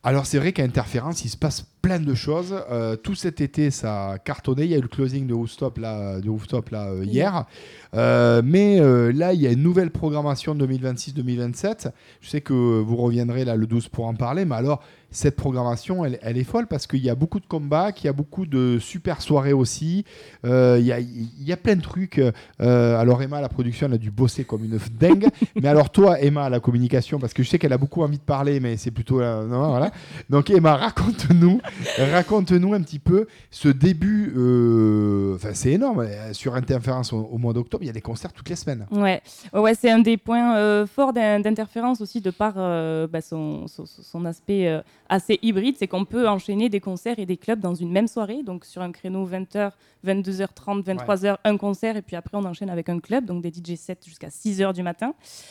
Alors c'est vrai qu'à Interférence, il se passe plein de choses. Tout cet été, ça a cartonné. Il y a eu le closing de Rooftop hier. Mais là, il y a une nouvelle programmation 2026-2027. Je sais que vous reviendrez là le 12 pour en parler. Mais alors, cette programmation, elle est folle parce qu'il y a beaucoup de combats, qu'il y a beaucoup de super soirées aussi. Il y a plein de trucs. Alors Emma, à la production, elle a dû bosser comme une dingue. Mais alors toi, Emma, à la communication, parce que je sais qu'elle a beaucoup envie de parler, mais c'est plutôt... non, voilà. Donc Emma, raconte-nous un petit peu ce début. C'est énorme. Sur Interférence au mois d'octobre, il y a des concerts toutes les semaines. Ouais, c'est un des points forts d'Interférence aussi de par son aspect assez hybride, c'est qu'on peut enchaîner des concerts et des clubs dans une même soirée. Donc sur un créneau 20h, 22h30, 23h, un concert, et puis après on enchaîne avec un club, donc des DJ sets jusqu'à 6h du matin.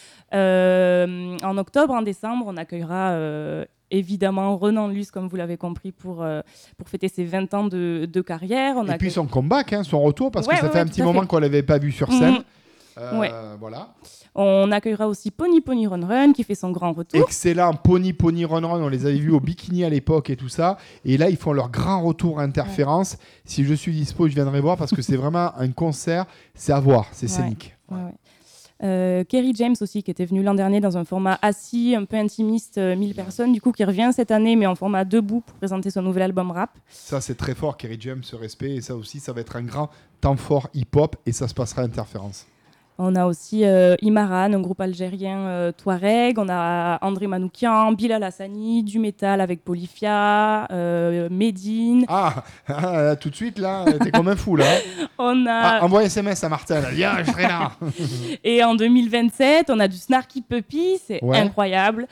En octobre, en décembre, on accueillera évidemment Renan Luce, comme vous l'avez compris, pour fêter ses 20 ans de carrière. Puis son comeback, son retour, parce que ça fait un petit moment qu'on ne l'avait pas vu sur scène. Voilà. On accueillera aussi Pony Pony Run Run qui fait son grand retour. Excellent, Pony Pony Run Run, on les avait vus au bikini à l'époque et tout ça. Et là, ils font leur grand retour à Interférence. Ouais. Si je suis dispo, je viendrai voir parce que c'est vraiment un concert, c'est à voir, c'est scénique. Kerry James aussi, qui était venu l'an dernier dans un format assis, un peu intimiste, 1000 personnes, du coup, qui revient cette année, mais en format debout pour présenter son nouvel album rap. Ça, c'est très fort, Kerry James, ce respect. Et ça aussi, ça va être un grand temps fort hip-hop et ça se passera à Interférence. On a aussi Imaran, un groupe algérien Touareg. On a André Manoukian, Bilal Hassani, du métal avec Polyphia, Medine. Tout de suite, là, t'es comme un fou, là. Envoie SMS à Martin, là. Yeah, je serai là. Et en 2027, on a du Snarky Puppy, c'est incroyable.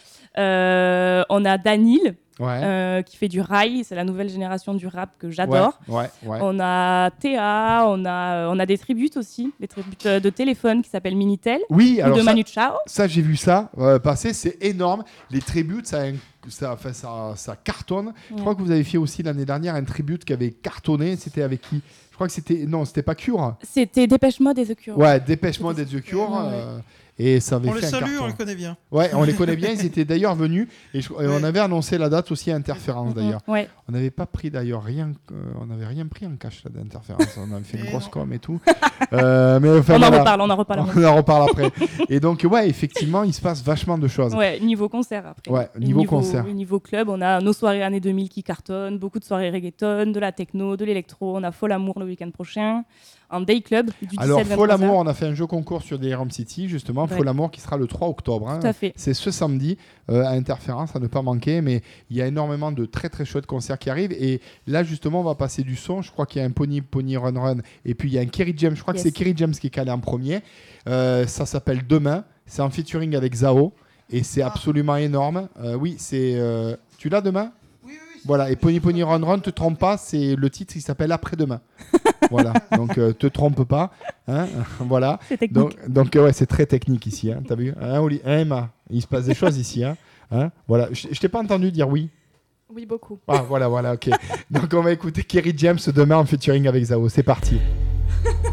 On a Danil. Qui fait du rail, c'est la nouvelle génération du rap que j'adore. On a Théa, on a des tributes aussi, des tributes de téléphone qui s'appellent Minitel, alors de Manu Chao. Ça, j'ai vu ça passer, c'est énorme. Les tributes, ça cartonne. Je crois que vous avez fait aussi l'année dernière un tribute qui avait cartonné. C'était avec qui ? Je crois que c'était pas Cure. C'était Dépêche Mode et The Cure. Ouais, Dépêche Mode et The Cure. Et ça avait on fait les un salue, carton. on les connaît bien. Ouais, on les connaît bien. Ils étaient d'ailleurs venus et on avait annoncé la date aussi à Interférence d'ailleurs. On n'avait pas pris d'ailleurs rien. On n'avait rien pris en cash là d'Interférence. On avait fait une grosse com et tout. Mais enfin, on en reparle. On en reparle après. Et donc effectivement, il se passe vachement de choses. Niveau concert après. Niveau club, on a nos soirées années 2000 qui cartonnent, beaucoup de soirées reggaeton, de la techno, de l'électro. On a Fol Amour le week-end prochain. En Day Club du 17 Alors, Fol Amour, on a fait un jeu concours sur DRM City, justement. Fol Amour qui sera le 3 octobre. Tout à fait. C'est ce samedi à Interférence, à ne pas manquer. Mais il y a énormément de très très chouettes concerts qui arrivent. Et là, justement, on va passer du son. Je crois qu'il y a un Pony Pony Run Run. Et puis, il y a un Kerry James. Je crois que c'est Kerry James qui est calé en premier. Ça s'appelle Demain. C'est en featuring avec Zao. Et c'est absolument énorme. C'est... Tu l'as demain ? Voilà, et Pony Pony Run Run, te trompe pas, c'est le titre, il s'appelle Après-demain. Voilà, donc te trompe pas. Voilà. C'est technique. Donc c'est très technique ici, t'as vu Emma, il se passe des choses ici. Voilà, je t'ai pas entendu dire oui. Oui, beaucoup. Voilà, ok. Donc on va écouter Kerry James demain en featuring avec Zao, c'est parti.